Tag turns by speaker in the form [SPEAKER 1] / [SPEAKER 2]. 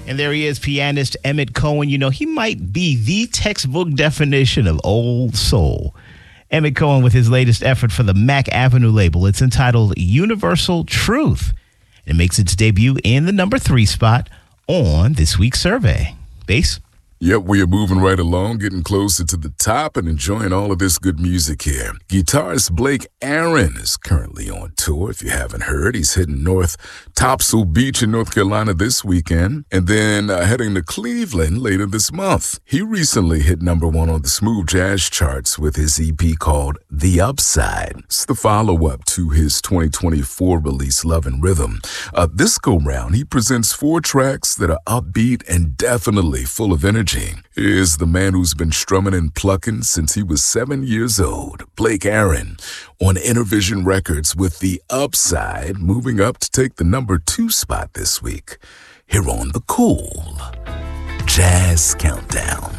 [SPEAKER 1] And there he is, pianist Emmett Cohen. You know, he might be the textbook definition of old soul. Emmett Cohen with his latest effort for the Mac Avenue label. It's entitled Universal Truth. It makes its debut in the number 3 spot on this week's survey. Bass?
[SPEAKER 2] Yep, we are moving right along, getting closer to the top and enjoying all of this good music here. Guitarist Blake Aaron is currently on tour. If you haven't heard, he's hitting North Topsail Beach in North Carolina this weekend and then heading to Cleveland later this month. He recently hit number 1 on the smooth jazz charts with his EP called The Upside. It's the follow-up to his 2024 release, Love and Rhythm. This go-round, he presents 4 tracks that are upbeat and definitely full of energy. Is the man who's been strumming and plucking since he was 7 years old, Blake Aaron, on Intervision Records with The Upside, moving up to take the number 2 spot this week, here on the Cool Jazz Countdown.